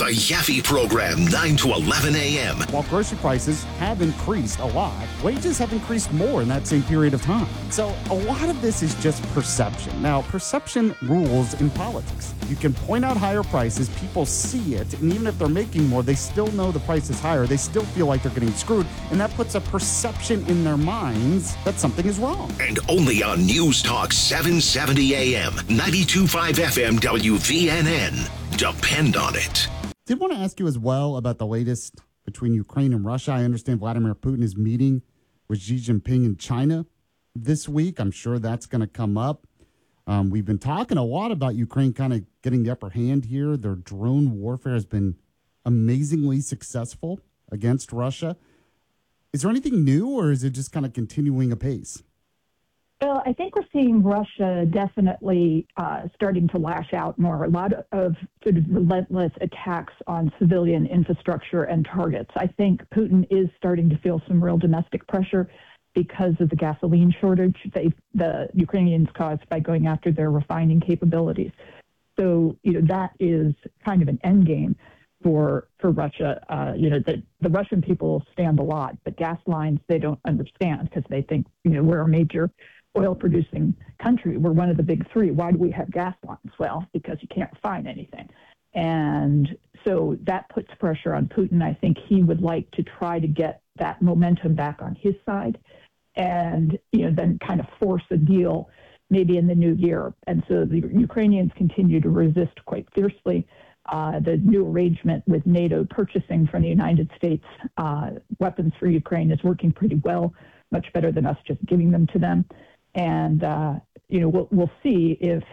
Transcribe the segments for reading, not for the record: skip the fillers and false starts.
The Yaffe Program, 9 to 11 a.m. While grocery prices have increased a lot, wages have increased more in that same period of time. So a lot of this is just perception. Now, perception rules in politics. You can point out higher prices, people see it, and even if they're making more, they still know the price is higher. They still feel like they're getting screwed, and that puts a perception in their minds that something is wrong. And only on News Talk 770 a.m., 92.5 FM WVNN. Depend on it. Did want to ask you as well about the latest between Ukraine and Russia. I understand Vladimir Putin is meeting with Xi Jinping in China this week. I'm sure that's going to come up. We've been talking a lot about Ukraine kind of getting the upper hand here. Their drone warfare has been amazingly successful against Russia. Is there anything new, or is it just kind of continuing apace? Well, I think we're seeing Russia definitely starting to lash out more. A lot of sort of relentless attacks on civilian infrastructure and targets. I think Putin is starting to feel some real domestic pressure because of the gasoline shortage the Ukrainians caused by going after their refining capabilities. So, that is kind of an end game for Russia. The Russian people stand a lot, but gas lines, they don't understand because they think, we're a major oil-producing country. We're one of the big three. Why do we have gas lines? Well, because you can't find anything. And so that puts pressure on Putin. I think he would like to try to get that momentum back on his side and, then kind of force a deal maybe in the new year. And so the Ukrainians continue to resist quite fiercely. The new arrangement with NATO purchasing from the United States weapons for Ukraine is working pretty well, much better than us just giving them to them. And, we'll see if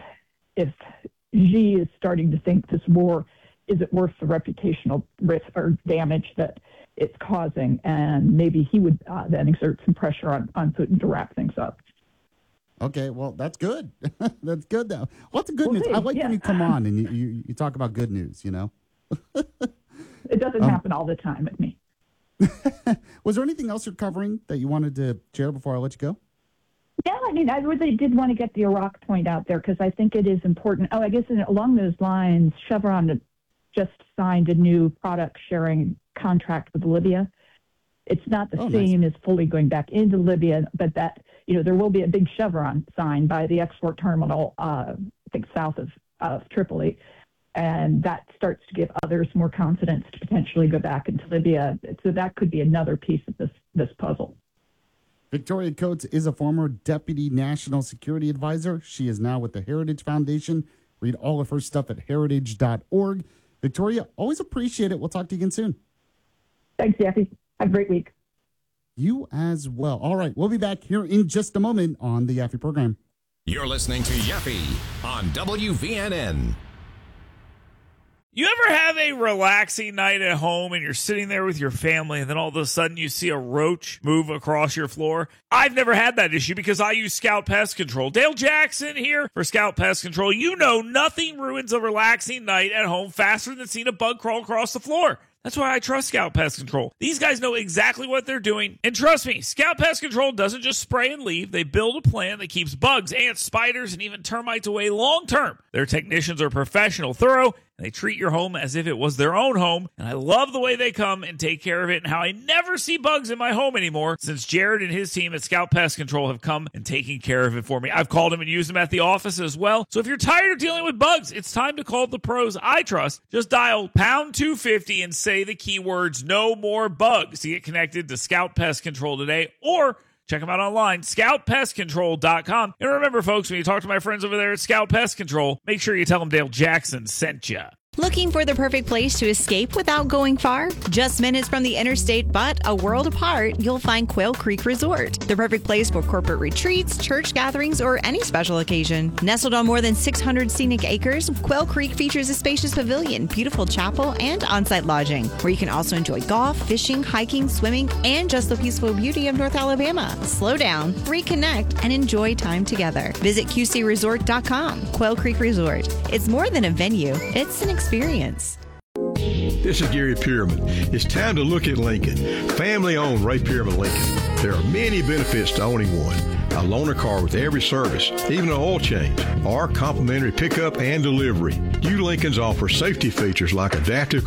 Xi is starting to think this war, is it worth the reputational risk or damage that it's causing? And maybe he would then exert some pressure on Putin to wrap things up. Okay, well, that's good. That's good, though. Lots of good news. I like when you come on and you talk about good news, It doesn't happen all the time with me. Was there anything else you're covering that you wanted to share before I let you go? Yeah, I really did want to get the Iraq point out there because I think it is important. Oh, I guess along those lines, Chevron just signed a new product sharing contract with Libya. It's not the same as fully going back into Libya, but that, there will be a big Chevron sign by the export terminal, I think south of Tripoli. And that starts to give others more confidence to potentially go back into Libya. So that could be another piece of this puzzle. Victoria Coates is a former Deputy National Security Advisor. She is now with the Heritage Foundation. Read all of her stuff at heritage.org. Victoria, always appreciate it. We'll talk to you again soon. Thanks, Yaffe. Have a great week. You as well. All right, we'll be back here in just a moment on the Yaffe program. You're listening to Yaffe on WVNN. You ever have a relaxing night at home and you're sitting there with your family and then all of a sudden you see a roach move across your floor? I've never had that issue because I use Scout Pest Control. Dale Jackson here for Scout Pest Control. Nothing ruins a relaxing night at home faster than seeing a bug crawl across the floor. That's why I trust Scout Pest Control. These guys know exactly what they're doing. And trust me, Scout Pest Control doesn't just spray and leave. They build a plan that keeps bugs, ants, spiders, and even termites away long term. Their technicians are professional, thorough, and they treat your home as if it was their own home. And I love the way they come and take care of it and how I never see bugs in my home anymore since Jared and his team at Scout Pest Control have come and taken care of it for me. I've called them and used them at the office as well. So if you're tired of dealing with bugs, it's time to call the pros I trust. Just dial pound 250 and say the keywords "no more bugs" to get connected to Scout Pest Control today, or check them out online, scoutpestcontrol.com. And remember, folks, when you talk to my friends over there at Scout Pest Control, make sure you tell them Dale Jackson sent you. Looking for the perfect place to escape without going far? Just minutes from the interstate, but a world apart, you'll find Quail Creek Resort. The perfect place for corporate retreats, church gatherings, or any special occasion. Nestled on more than 600 scenic acres, Quail Creek features a spacious pavilion, beautiful chapel, and on-site lodging, where you can also enjoy golf, fishing, hiking, swimming, and just the peaceful beauty of North Alabama. Slow down, reconnect, and enjoy time together. Visit QCResort.com. Quail Creek Resort. It's more than a venue. It's an experience. This is Gary Pierman. It's time to look at Lincoln. Family-owned Ray Pierman Lincoln. There are many benefits to owning one. A loaner car with every service, even an oil change, or complimentary pickup and delivery. New Lincolns offer safety features like adaptive